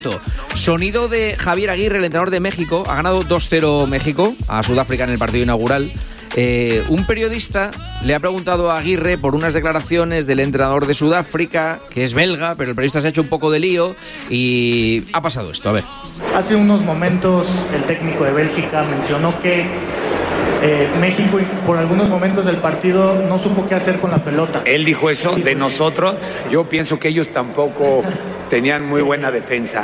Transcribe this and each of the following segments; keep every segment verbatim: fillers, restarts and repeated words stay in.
Sonido de Javier Aguirre, el entrenador de México. Ha ganado dos cero México a Sudáfrica en el partido inaugural. Eh, un periodista le ha preguntado a Aguirre por unas declaraciones del entrenador de Sudáfrica, que es belga, pero el periodista se ha hecho un poco de lío y ha pasado esto. A ver. Hace unos momentos el técnico de Bélgica mencionó que eh, México por algunos momentos del partido no supo qué hacer con la pelota. Él dijo eso de nosotros. Yo pienso que ellos tampoco tenían muy buena defensa,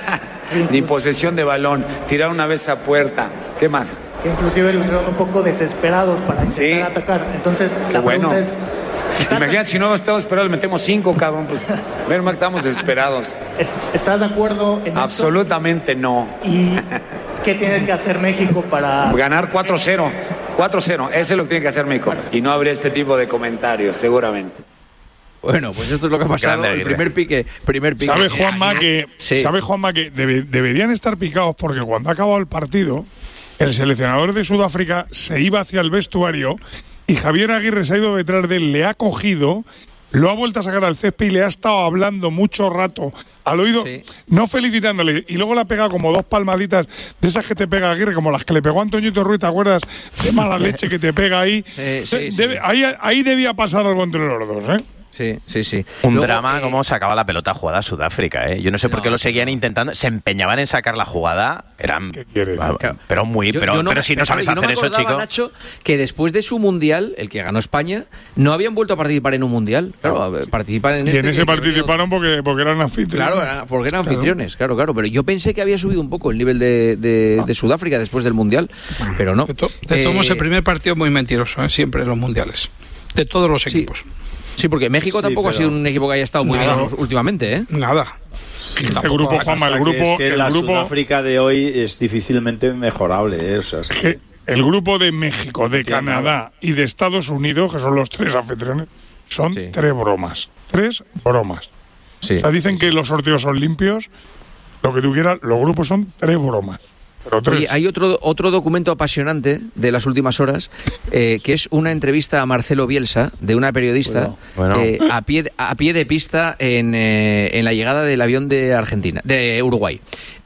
ni posesión de balón, tirar una vez a puerta. ¿Qué más? Que inclusive lo hicieron un poco desesperados para intentar sí. atacar. Entonces, Qué la bueno. pregunta es... Imagínate, si no estamos esperados, metemos cinco, cabrón. Pues, menos mal que estamos desesperados. ¿Estás de acuerdo en Absolutamente esto? no. ¿Y qué tiene que hacer México para...? Ganar cuatro cero. cuatro cero, eso es lo que tiene que hacer México. Y no habría este tipo de comentarios, seguramente. Bueno, pues esto es lo que ha pasado. El primer pique, primer pique. ¿Sabe Juanma que, sí. ¿sabe Juanma que debe, deberían estar picados porque cuando ha acabado el partido, el seleccionador de Sudáfrica se iba hacia el vestuario y Javier Aguirre se ha ido detrás de él, le ha cogido, lo ha vuelto a sacar al césped y le ha estado hablando mucho rato al oído, sí. no felicitándole, y luego le ha pegado como dos palmaditas de esas que te pega Aguirre, como las que le pegó a Antoñito Ruiz, ¿te acuerdas? De mala leche que te pega ahí. Sí, sí, Debe, sí. Ahí, ahí debía pasar algo entre los dos, ¿eh? Sí, sí, sí. Un Luego, drama eh, cómo sacaba la pelota jugada a Sudáfrica, ¿eh? Yo no sé no, por qué lo seguían no. intentando. Se empeñaban en sacar la jugada. Eran. ¿Qué quieres? Pero muy. Yo, pero, yo no, pero si no sabes pero hacer no eso, acordaba, chico. Nacho, que después de su mundial, el que ganó España, no habían vuelto a participar en un mundial. Claro, no. participan en y este. Y en ese participaron porque, porque eran anfitriones. Claro, porque eran anfitriones, claro, claro. Pero yo pensé que había subido un poco el nivel de, de, no. de Sudáfrica después del mundial, pero no. De, to, de eh, todos el primer partido muy mentiroso, ¿eh? Siempre en los mundiales. De todos los equipos. Sí. Sí, porque México sí, tampoco ha sido un equipo que haya estado muy nada, bien últimamente, ¿eh? Nada. Este grupo, Juanma, el grupo... Es que el la grupo, Sudáfrica de hoy es difícilmente mejorable, ¿eh? O sea, es que... El grupo de México, de Canadá y de Estados Unidos, que son los tres anfitriones, son sí. tres bromas. Tres bromas. Sí. O sea, dicen que los sorteos son limpios, lo que tú quieras, los grupos son tres bromas. Oye, hay otro, otro documento apasionante de las últimas horas, eh, que es una entrevista a Marcelo Bielsa, de una periodista, bueno. eh, a, pie, a pie de pista en, eh, en la llegada del avión de Argentina, de Uruguay.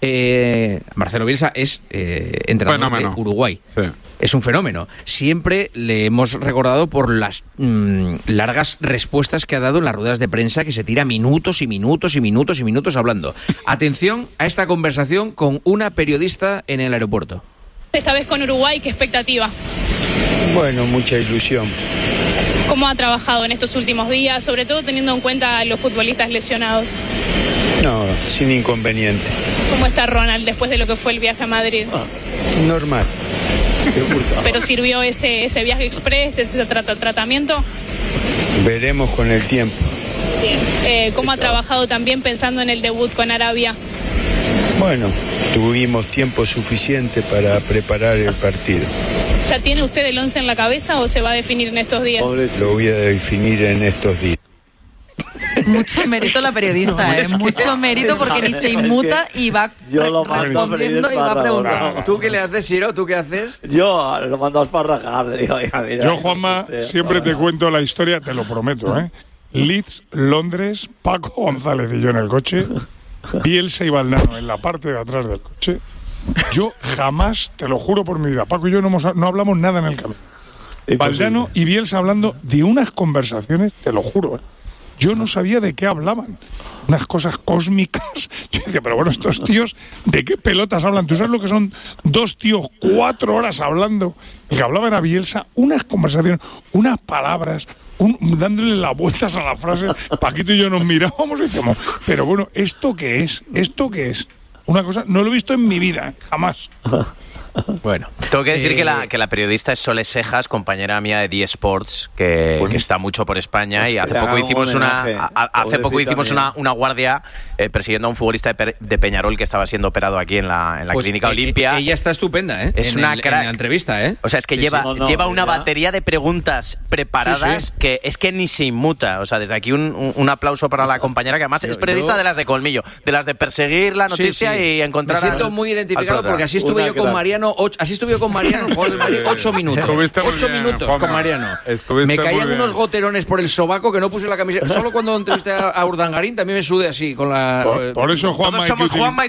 Eh, Marcelo Bielsa es eh, entrenador fenómeno. de Uruguay. Sí. Es un fenómeno. Siempre le hemos recordado por las mmm, largas respuestas que ha dado en las ruedas de prensa, que se tira minutos y minutos y minutos y minutos hablando. Atención a esta conversación con una periodista en el aeropuerto. Esta vez con Uruguay, ¿qué expectativa? Bueno, mucha ilusión. ¿Cómo ha trabajado en estos últimos días, sobre todo teniendo en cuenta a los futbolistas lesionados? No, sin inconveniente. ¿Cómo está Ronald después de lo que fue el viaje a Madrid? Ah, normal. ¿Pero sirvió ese, ese viaje express, ese trat- tratamiento? Veremos con el tiempo. Bien. Eh, ¿Cómo ha trabajado también pensando en el debut con Arabia? Bueno, tuvimos tiempo suficiente para preparar el partido. ¿Ya tiene usted el once en la cabeza o se va a definir en estos días? Lo voy a definir en estos días. Mucho mérito la periodista, no, ¿eh? Mucho mérito porque ni se inmuta y va yo lo respondiendo y va preguntando. ¿Tú qué le haces, Siro? ¿Tú qué haces? Yo lo mando a esparrajar. Le digo, mira, yo, Juanma, siempre te cuento la historia, te lo prometo, ¿eh? Leeds, Londres, Paco González y yo en el coche, Bielsa y Valdano en la parte de atrás del coche. Yo jamás, te lo juro por mi vida, Paco y yo no, hemos, no hablamos nada en el camino. Valdano y Bielsa hablando de unas conversaciones, te lo juro, ¿eh? Yo no sabía de qué hablaban. Unas cosas cósmicas. Yo decía, pero bueno, estos tíos, ¿de qué pelotas hablan? ¿Tú sabes lo que son dos tíos cuatro horas hablando? El que hablaba era Bielsa, unas conversaciones, unas palabras, un, dándole las vueltas a la frase. Paquito y yo nos mirábamos y decíamos, pero bueno, ¿esto qué es? ¿Esto qué es? Una cosa, no lo he visto en mi vida, jamás. Bueno, tengo que decir eh, que, la, que la periodista es Sole Sejas, compañera mía de D Sports, que, bueno, que está mucho por España, y hace poco hicimos una a, a, hace poco hicimos una, una guardia eh, persiguiendo a un futbolista de, de Peñarol que estaba siendo operado aquí en la, en la pues clínica eh, Olimpia. Ella está estupenda, ¿eh? Es en una el, crack. En la entrevista, ¿eh? O sea, es que sí, lleva, sí. No, no, lleva una ya. batería de preguntas preparadas sí, sí. que es que ni se inmuta. O sea, desde aquí un, un, un aplauso para la compañera, que además yo, es periodista yo... de las de colmillo, de las de perseguir la noticia sí, sí. y encontrar. Me siento al, muy identificado porque así estuve una yo con Mariano Mariano, ocho, así estuve con Mariano, el jugador de Madrid, ocho minutos. Ocho minutos Juanma. con Mariano. Estuviste me caían muy bien. unos goterones por el sobaco que no puse la camiseta. Solo cuando entrevisté a Urdangarín también me sudé así con la. Por, por eso Juanma Todos hay que somos utilizar- Juanma